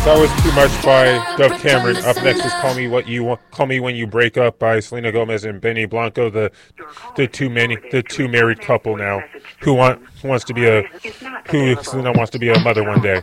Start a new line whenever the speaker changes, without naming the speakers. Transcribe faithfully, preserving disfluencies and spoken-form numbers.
That was Too Much by Dove Cameron. Up next is Call Me What You Want, Call Me When You Break Up by Selena Gomez and Benny Blanco, the the two many the two married couple now who want who wants to be a who Selena wants to be a mother one day.